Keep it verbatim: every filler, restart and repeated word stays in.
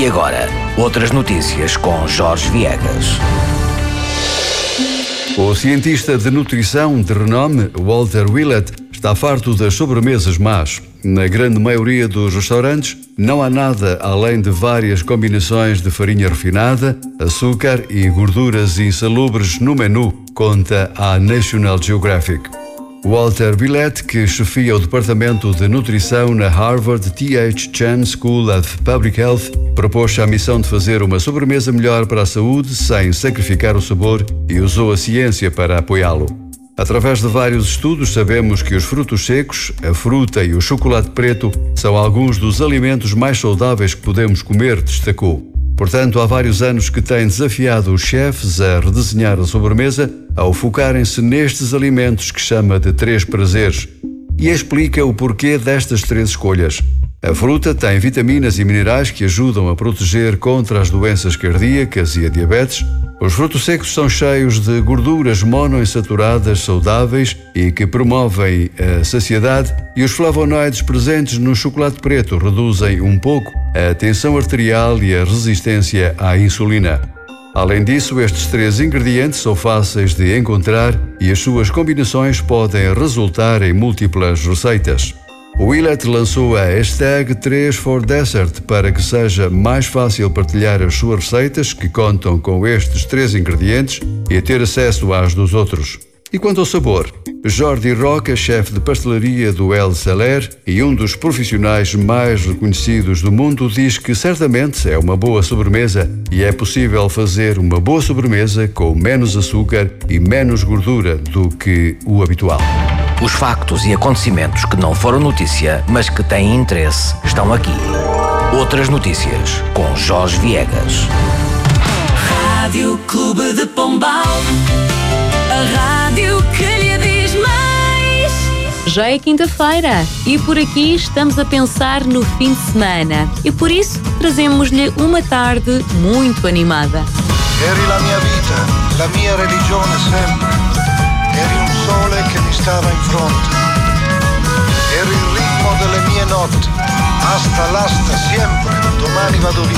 E agora, outras notícias com Jorge Viegas. O cientista de nutrição de renome, Walter Willett, está farto das sobremesas más. Na grande maioria dos restaurantes, não há nada além de várias combinações de farinha refinada, açúcar e gorduras insalubres no menu, conta a National Geographic. Walter Willett, que chefia o Departamento de Nutrição na Harvard T H Chan School of Public Health, propôs-se a missão de fazer uma sobremesa melhor para a saúde sem sacrificar o sabor e usou a ciência para apoiá-lo. Através de vários estudos, sabemos que os frutos secos, a fruta e o chocolate preto são alguns dos alimentos mais saudáveis que podemos comer, destacou. Portanto, há vários anos que tem desafiado os chefes a redesenhar a sobremesa ao focarem-se nestes alimentos que chama de três prazeres. E explica o porquê destas três escolhas. A fruta tem vitaminas e minerais que ajudam a proteger contra as doenças cardíacas e a diabetes. Os frutos secos são cheios de gorduras monoinsaturadas saudáveis e que promovem a saciedade, e os flavonoides presentes no chocolate preto reduzem um pouco a tensão arterial e a resistência à insulina. Além disso, estes três ingredientes são fáceis de encontrar e as suas combinações podem resultar em múltiplas receitas. O Willett lançou a hashtag três for Dessert para que seja mais fácil partilhar as suas receitas que contam com estes três ingredientes e ter acesso às dos outros. E quanto ao sabor, Jordi Roca, chefe de pastelaria do El Celler e um dos profissionais mais reconhecidos do mundo, diz que certamente é uma boa sobremesa e é possível fazer uma boa sobremesa com menos açúcar e menos gordura do que o habitual. Os factos e acontecimentos que não foram notícia, mas que têm interesse, estão aqui. Outras notícias com Jorge Viegas. Rádio Clube de Pombal, a rádio que lhe diz mais. Já é quinta-feira e por aqui estamos a pensar no fim de semana e por isso trazemos-lhe uma tarde muito animada. Eri la mia vita, la mia religione sempre. Eri un sole che mi stava in fronte. Eri il ritmo delle mie notti. Asta l'asta sempre, domani vado via.